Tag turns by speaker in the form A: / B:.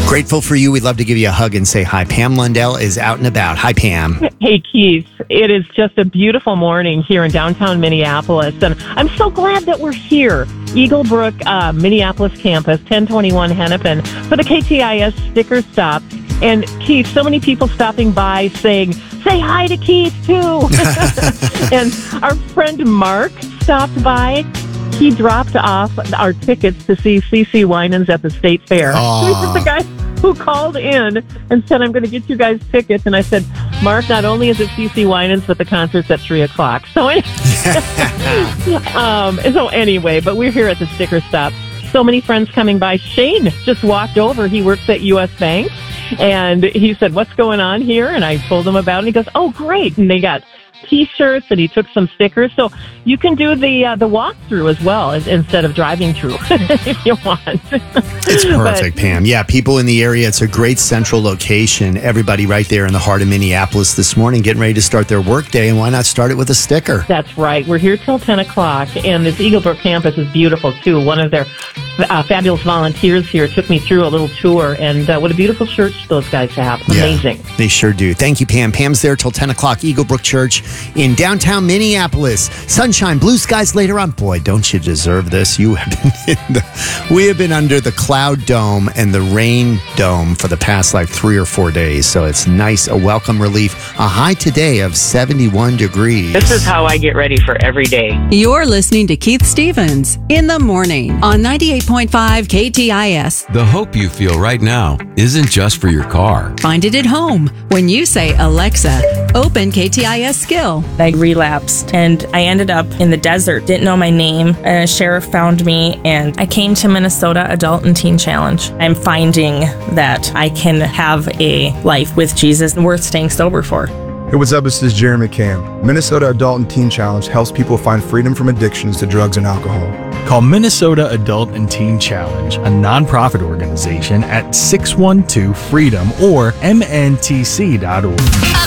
A: Grateful for you. We'd love to give you a hug and say hi. Pam Lundell is out and about. Hi, Pam.
B: Hey, Keith. It is just a beautiful morning here in downtown Minneapolis, and I'm so glad that we're here. Eagle Brook, Minneapolis campus, 1021 Hennepin, for the KTIS sticker stop. And Keith, so many people stopping by saying, say hi to Keith, too. And our friend Mark stopped by. He dropped off our tickets to see CeCe Winans at the State Fair. He was the guy who called in and said, I'm going to get you guys tickets. And I said, Mark, not only is it CeCe Winans, but the concert's at 3 o'clock. So anyway, but we're here at the sticker stop. So many friends coming by. Shane just walked over. He works at U.S. Bank. And he said, what's going on here? And I told him about it. And he goes, oh, great. And they got T-shirts, and he took some stickers. So you can do the walkthrough as well instead of driving through if you want.
A: It's perfect, Pam. Yeah, people in the area. It's a great central location. Everybody right there in the heart of Minneapolis this morning getting ready to start their workday, and why not start it with a sticker?
B: That's right. We're here till 10 o'clock, and this Eagle Brook campus is beautiful, too. One of their fabulous volunteers here took me through a little tour, and what a beautiful church those guys have. Amazing.
A: Yeah, they sure do. Thank you, Pam. Pam's there till 10 o'clock, Eagle Brook Church in downtown Minneapolis. Sunshine, blue skies later on. Boy, don't you deserve this? You have we have been under the cloud dome and the rain dome for the past 3 or 4 days, so it's nice, a welcome relief. A high today of 71 degrees.
C: This is how I get ready for every day.
D: You're listening to Keith Stevens in the morning on 98.5 KTIS.
E: The hope you feel right now isn't just for your car.
D: Find it at home when you say, Alexa, open KTIS Skill.
F: I relapsed and I ended up in the desert, didn't know my name. A sheriff found me and I came to Minnesota Adult and Teen Challenge. I'm finding that I can have a life with Jesus worth staying sober for.
G: Hey, what's up? This is Jeremy McCann. Minnesota Adult and Teen Challenge helps people find freedom from addictions to drugs and alcohol.
H: Call Minnesota Adult and Teen Challenge, a nonprofit organization, at 612-FREEDOM or mntc.org.